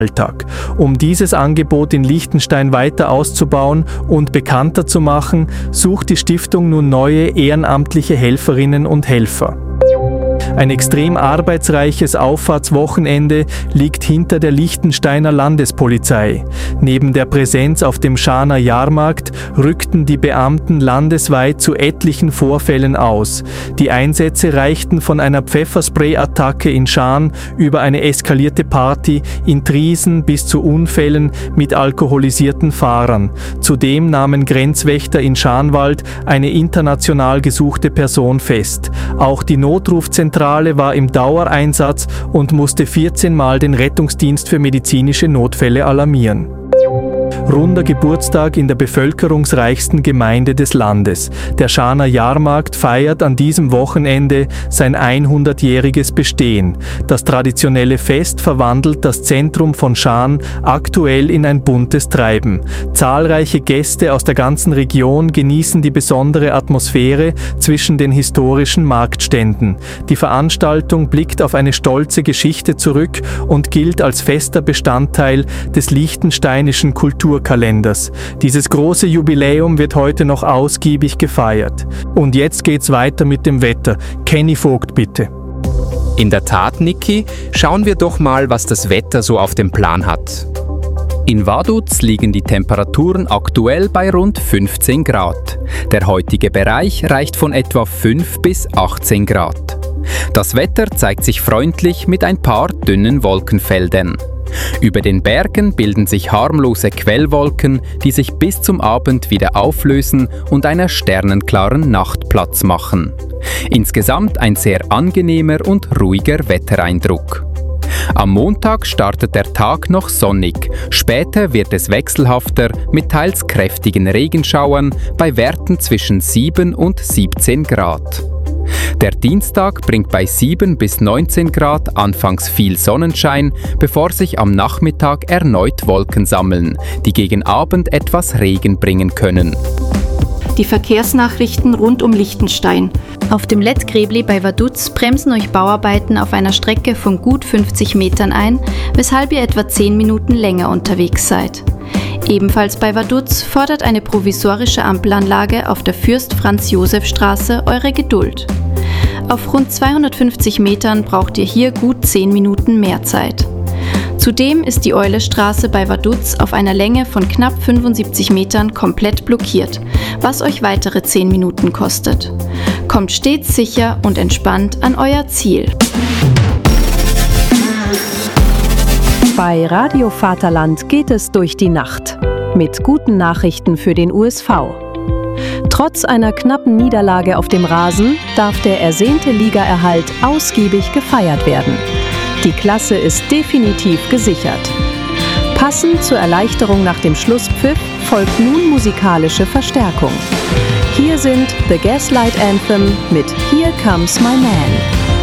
Alltag. Um dieses Angebot in Liechtenstein weiter auszubauen und bekannter zu machen, sucht die Stiftung nun neue ehrenamtliche Helferinnen und Helfer. Ein extrem arbeitsreiches Auffahrtswochenende liegt hinter der Liechtensteiner Landespolizei. Neben der Präsenz auf dem Scharner Jahrmarkt rückten die Beamten landesweit zu etlichen Vorfällen aus. Die Einsätze reichten von einer Pfefferspray-Attacke in Scharn über eine eskalierte Party in Triesen bis zu Unfällen mit alkoholisierten Fahrern. Zudem nahmen Grenzwächter in Scharnwald eine international gesuchte Person fest. Auch die Notrufzentrale war im Dauereinsatz und musste 14 Mal den Rettungsdienst für medizinische Notfälle alarmieren. Runder Geburtstag in der bevölkerungsreichsten Gemeinde des Landes. Der Scharner Jahrmarkt feiert an diesem Wochenende sein 100-jähriges Bestehen. Das traditionelle Fest verwandelt das Zentrum von Scharn aktuell in ein buntes Treiben. Zahlreiche Gäste aus der ganzen Region genießen die besondere Atmosphäre zwischen den historischen Marktständen. Die Veranstaltung blickt auf eine stolze Geschichte zurück und gilt als fester Bestandteil des liechtensteinischen Kulturkalenders. Dieses große Jubiläum wird heute noch ausgiebig gefeiert. Und jetzt geht's weiter mit dem Wetter. Kenny Vogt, bitte. In der Tat, Niki, schauen wir doch mal, was das Wetter so auf dem Plan hat. In Vaduz liegen die Temperaturen aktuell bei rund 15 Grad. Der heutige Bereich reicht von etwa 5 bis 18 Grad. Das Wetter zeigt sich freundlich mit ein paar dünnen Wolkenfeldern. Über den Bergen bilden sich harmlose Quellwolken, die sich bis zum Abend wieder auflösen und einer sternenklaren Nacht Platz machen. Insgesamt ein sehr angenehmer und ruhiger Wettereindruck. Am Montag startet der Tag noch sonnig, später wird es wechselhafter mit teils kräftigen Regenschauern bei Werten zwischen 7 und 17 Grad. Der Dienstag bringt bei 7 bis 19 Grad anfangs viel Sonnenschein, bevor sich am Nachmittag erneut Wolken sammeln, die gegen Abend etwas Regen bringen können. Die Verkehrsnachrichten rund um Liechtenstein. Auf dem Lettgräbli bei Vaduz bremsen euch Bauarbeiten auf einer Strecke von gut 50 Metern ein, weshalb ihr etwa 10 Minuten länger unterwegs seid. Ebenfalls bei Vaduz fordert eine provisorische Ampelanlage auf der Fürst-Franz-Josef-Straße eure Geduld. Auf rund 250 Metern braucht ihr hier gut 10 Minuten mehr Zeit. Zudem ist die Eulestraße bei Vaduz auf einer Länge von knapp 75 Metern komplett blockiert, was euch weitere 10 Minuten kostet. Kommt stets sicher und entspannt an euer Ziel. Bei Radio Vaterland geht es durch die Nacht. Mit guten Nachrichten für den USV. Trotz einer knappen Niederlage auf dem Rasen darf der ersehnte Ligaerhalt ausgiebig gefeiert werden. Die Klasse ist definitiv gesichert. Passend zur Erleichterung nach dem Schlusspfiff folgt nun musikalische Verstärkung. Hier sind The Gaslight Anthem mit Here Comes My Man.